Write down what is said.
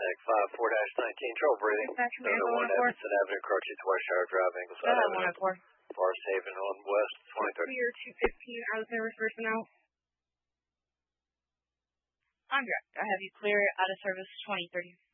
Tag 54-19, trouble breathing. Dispatcher, 1 Evanston Avenue, approaching to West Shire Drive, Ingleside Avenue. Forest Haven on West 23rd. Year 215, out of service personnel. Andrea, I have you clear out of service 2030.